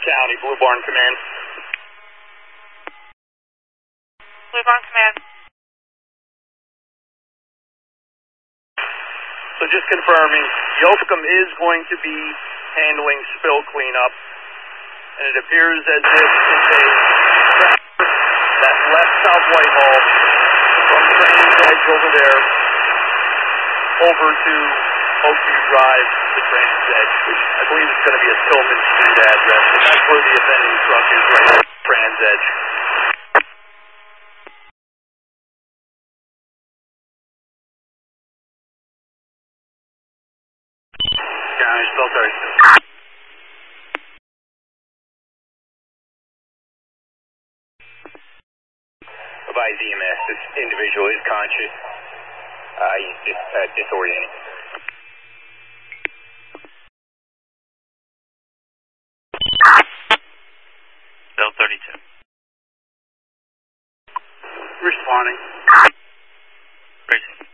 County, Blue Barn Command. Blue Barn Command. So just confirming, Yocum is going to be handling spill cleanup, and it appears as if it's a tractor that left South Whitehall from Trains Edge over there over to Oakview Drive to Trains Edge, which I believe is going to be a Tillman Street address, and that's where the offending truck is right now, Trains Edge. County, spill 32. By DMS, this individual is conscious. He's just disoriented. Bill 32. Responding. Racing.